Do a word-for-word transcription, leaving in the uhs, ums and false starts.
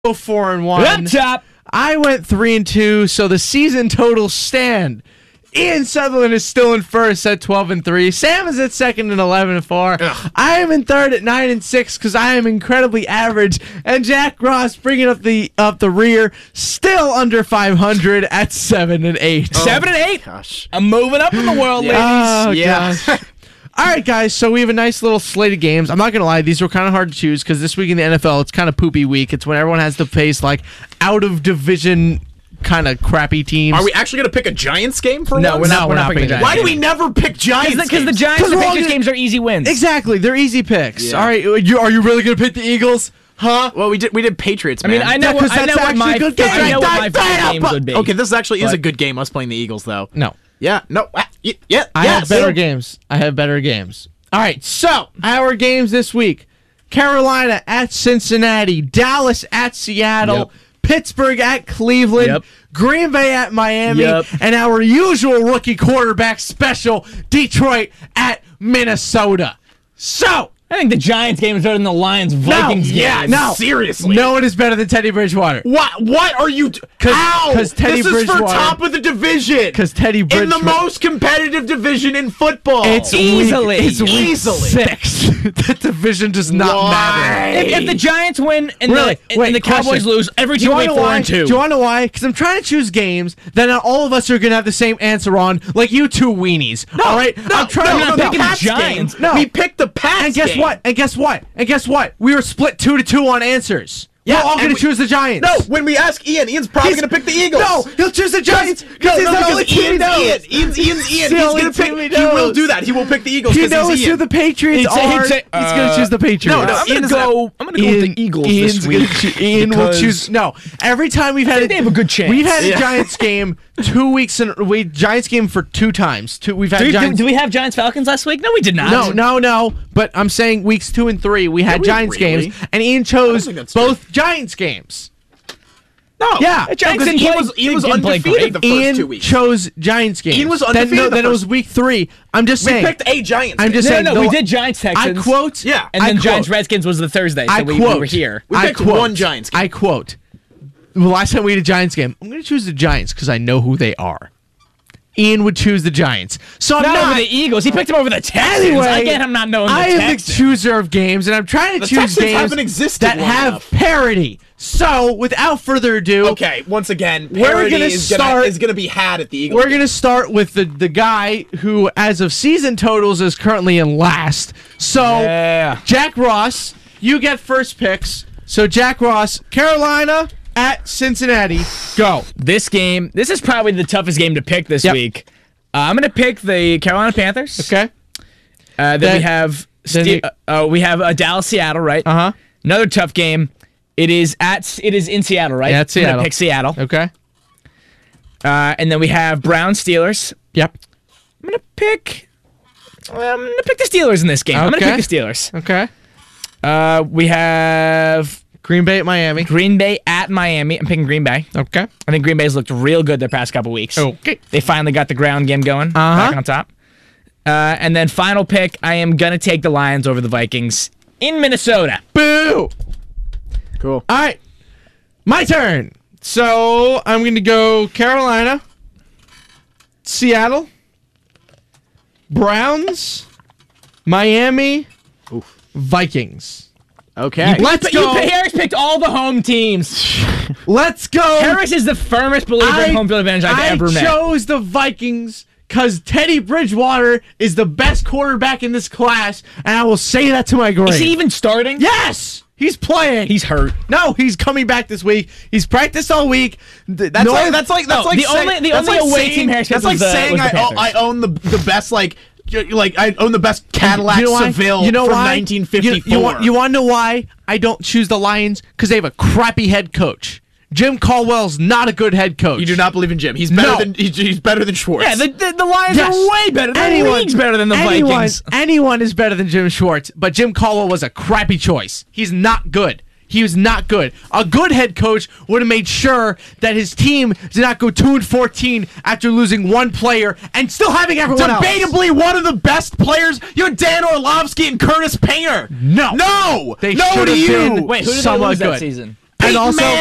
four and one. Up top. I went three and two, so the season totals stand. Ian Sutherland is still in first at twelve and three. Sam is at second and eleven and four. Ugh. I am in third at nine and six because I am incredibly average. And Jack Ross bringing up the up the rear, still under five hundred at seven and eight. Oh, seven and eight. Gosh, I'm moving up in the world, ladies. Oh, yeah. Gosh. All right, guys, so we have a nice little slate of games. I'm not going to lie, these were kind of hard to choose because this week in the N F L, it's kind of poopy week. It's when everyone has to face, like, out-of-division kind of crappy teams. Are we actually going to pick a Giants game for No, once? we're not, we're not picking Giants. Why do we never pick Giants games? Because the Giants and we're all Patriots gonna- games are easy wins. Exactly, they're easy picks. Yeah. All right, you, are you really going to pick the Eagles? Huh? Well, we did we did Patriots, I man. mean, I know Yeah, what, 'cause I know that's what my, actually a good game. I know what my That- that- favorite games would be. Okay, this actually is But- a good game, us playing the Eagles, though. No. Yeah, no, ah, y- yeah, I yes. have better games. I have better games. All right, so our games this week. Carolina at Cincinnati, Dallas at Seattle, Yep. Pittsburgh at Cleveland, Yep. Green Bay at Miami, Yep. and our usual rookie quarterback special, Detroit at Minnesota. So, I think the Giants game is better than the Lions-Vikings game. yeah, no. seriously. no one is better than Teddy Bridgewater. What? What are you? T- How? 'cause Teddy this is for Bridgewater- top of the division. Because Teddy in Bridgewater. the most competitive division in football. It's Easily. Week, it's week Easily. six. That division does not Why? matter. If, if the Giants win and, Really? the, and Wait, the Cowboys question. lose, every Do you team will want be to four why? and two. Do you want to know why? Because I'm trying to choose games that not all of us are going to have the same answer on, like you two weenies. No, all right? no, I'm trying no, to no, not the picking the Pats Giants. game. No. We picked the Pats. And guess game. what? And guess what? And guess what? We were split two to two on answers. Yeah, We're all and going to we- choose the Giants. No, when we ask Ian, Ian's probably He's- going to pick the Eagles. No, he'll choose the Giants No, because he's no, the because only team he Ian's knows. Ian. Ian's, Ian's Ian. the He's only going to pick. team he He will knows. do that. He will pick the Eagles He because knows he's who Ian. the Patriots He'd say- are. he'd say, he's going to uh, choose the Patriots. no, no, I'm gonna Ian's go. I'm gonna go with the Eagles Ian's this gonna week. choo- Ian will because- choose. No, every time we've had think they have a good chance. We've had a Yeah. Giants game two weeks in. We Giants game for two times. Two. We've had Do we, do, Giants. do we have Giants Falcons last week? No, we did not. no, no, no. But I'm saying weeks two and three, we had we Giants really? games, and Ian chose think that's both Giants games. No. Yeah. The Giants No, 'cause didn't Ian play- was, Ian was didn't play undefeated the great. first Ian two weeks. chose Giants games. Ian was then, undefeated no, the then it first- was week three. I'm just we saying. picked a Giants. I'm game. just No, saying. no, the- we did Giants I Texans. quote. Yeah. And I then Giants quote, Redskins was the Thursday, so I we, quote. we were here. We I picked quote. one Giants game. I quote. The last time we had a Giants game, I'm going to choose the Giants because I know who they are. Ian would choose the Giants. So I'm Not, not. over the Eagles. He picked him over the Texans. Anyway, I can't him not knowing the I am the Texans. chooser of games, and I'm trying to The choose Texans games haven't existed that long have enough. parity. So, without further ado, Okay, once again, We're parity gonna is start- gonna is gonna be had at the Eagles. we're going to start with the, the guy who, as of season totals, is currently in last. So, Yeah. Jack Ross, you get first picks. So, Jack Ross, Carolina at Cincinnati. Go. This game, this is probably the toughest game to pick this Yep. week. Uh, I'm going to pick the Carolina Panthers. Okay. Uh, then, Then- we have then Ste- you- uh, uh, we have uh, Dallas Seattle, right? Uh huh. Another tough game. It is at it is in Seattle, right? Yeah, it's I'm gonna Seattle. pick Seattle. Okay. Uh, and then we have Brown Steelers. Yep. I'm gonna pick. I'm gonna pick the Steelers in this game. I'm Okay. gonna pick the Steelers. Okay. Uh, we have Green Bay at Miami. Green Bay at Miami. I'm picking Green Bay. Okay. I think Green Bay's looked real good their past couple weeks. Okay. They finally got the ground game going. Uh-huh. Back on top. Uh, and then final pick, I am gonna take the Lions over the Vikings in Minnesota. Boo! Cool. All right. My turn. So I'm going to go Carolina, Seattle, Browns, Miami, Vikings. Okay. Let's But go. you, Harris picked all the home teams. Let's go. Harris is the firmest believer in home field advantage I've I ever met. chose the Vikings because Teddy Bridgewater is the best quarterback in this class, and I will say that to my grave. Is he even starting? Yes! He's playing. He's hurt. No, he's coming back this week. He's practiced all week. Th- That's North- like that's like that's Oh, like the saying, only- the that's only like away saying, team Harris That's was like the- saying was the I, own, Panthers. I own the the best like y- like I own the best Cadillac You know why? Seville You know from why? nineteen fifty-four. You, you, want, you want to know why I don't choose the Lions? Because they have a crappy head coach. Jim Caldwell's not a good head coach. You do not believe in Jim. He's better No. than he's, he's better than Schwartz. Yeah, the, the, the Lions Yes. are way better. The league's better than the anyone, Vikings. Anyone is better than Jim Schwartz, but Jim Caldwell was a crappy choice. He's not good. He was not good. A good head coach would have made sure that his team did not go two and fourteen after losing one player and still having everyone else. Debatably one of the best players. You had Dan Orlovsky and Curtis Painter. No. No. They no should to have you. been- Wait, who did they Somewhat lose that good. season? and also.